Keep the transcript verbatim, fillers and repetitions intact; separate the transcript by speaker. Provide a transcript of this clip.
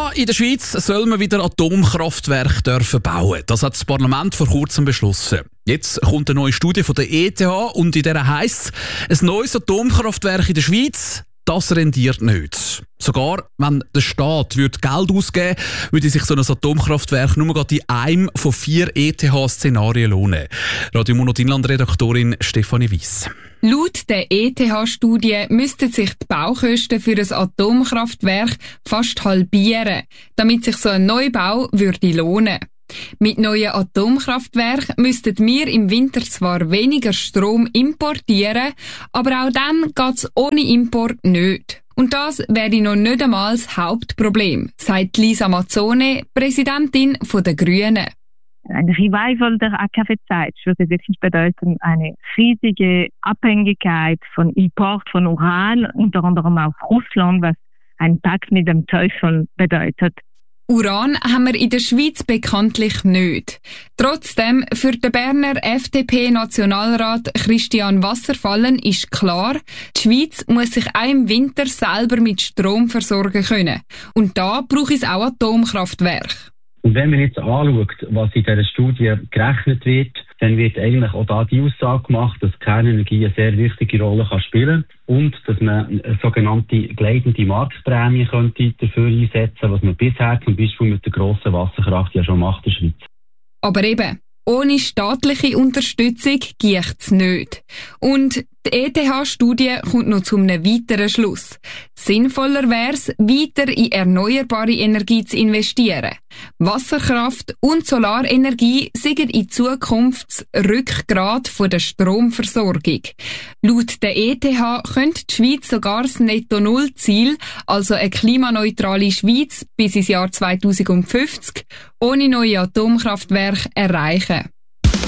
Speaker 1: Ja, in der Schweiz soll man wieder Atomkraftwerke dürfen bauen. Das hat das Parlament vor kurzem beschlossen. Jetzt kommt eine neue Studie von der E T H und in der heisst es, ein neues Atomkraftwerk in der Schweiz, das rendiert nicht. Sogar wenn der Staat würde Geld ausgeben würde, würde sich so ein Atomkraftwerk nur gerade in einem von vier E T H-Szenarien lohnen. Radio Monat-Inland-Redaktorin Stefanie Weiss.
Speaker 2: Laut der E T H-Studie müssten sich die Baukosten für ein Atomkraftwerk fast halbieren, damit sich so ein Neubau würde lohnen. Mit neuen Atomkraftwerken müssten wir im Winter zwar weniger Strom importieren, aber auch dann geht's ohne Import nicht. Und das wäre noch nicht einmal das Hauptproblem, sagt Lisa Mazzone, Präsidentin der Grünen.
Speaker 3: Ein Revival der A K W-Zeit würde wirklich bedeuten, eine riesige Abhängigkeit von Import von Uran, unter anderem aus Russland, was ein Pakt mit dem Teufel bedeutet.
Speaker 2: Uran haben wir in der Schweiz bekanntlich nicht. Trotzdem, für den Berner F D P-Nationalrat Christian Wasserfallen ist klar, die Schweiz muss sich auch im Winter selber mit Strom versorgen können. Und da braucht es auch Atomkraftwerke.
Speaker 4: Und wenn man jetzt anschaut, was in dieser Studie gerechnet wird, dann wird eigentlich auch da die Aussage gemacht, dass Kernenergie eine sehr wichtige Rolle kann spielen und dass man eine sogenannte gleitende Marktprämie könnte dafür einsetzen, was man bisher zum Beispiel mit der grossen Wasserkraft ja schon macht in der Schweiz.
Speaker 2: Aber eben, ohne staatliche Unterstützung geht es nicht. Und die E T H-Studie kommt noch zu einem weiteren Schluss. Sinnvoller wäre es, weiter in erneuerbare Energie zu investieren. Wasserkraft und Solarenergie sind in Zukunft das Rückgrat von der Stromversorgung. Laut der E T H könnte die Schweiz sogar das Netto-Null-Ziel, also eine klimaneutrale Schweiz bis ins Jahr zweitausendfünfzig, ohne neue Atomkraftwerke erreichen.